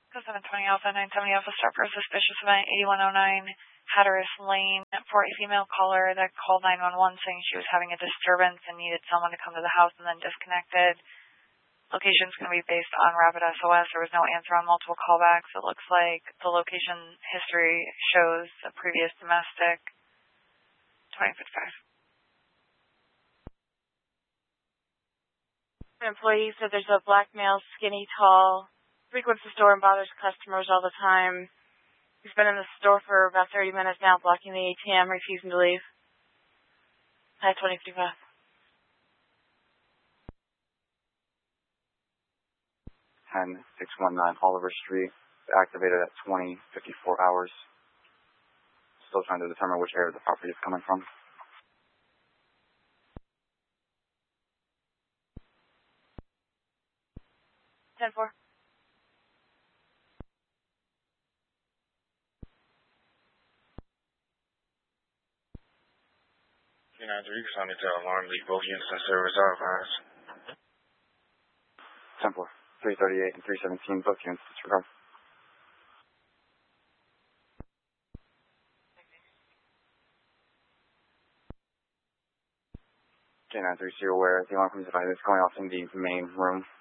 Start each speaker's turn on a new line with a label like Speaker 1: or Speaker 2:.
Speaker 1: 720 Alpha, 970 Alpha, start for a suspicious event, 8109 Hatteras Lane, for a female caller that called 911 saying she was having a disturbance and needed someone to come to the house and then disconnected. Location's going to be based on Rapid SOS. There was no answer on multiple callbacks. It looks like the location history shows a previous domestic. 2055.
Speaker 2: An employee said there's a black male, skinny, tall, frequents the store and bothers customers all the time. He's been in the store for about 30 minutes now, blocking the ATM, refusing to leave. Hi, 2055.
Speaker 3: 10619 Oliver Street, activated at 20:54 hours. Still trying to determine which area the property is coming from.
Speaker 2: Ten four.
Speaker 4: You know, you can only tell alarm leave both units and service archives.
Speaker 3: 10-4, 338 and 317, both units, disregard. K930, aware the alarm from device is going off in the main room.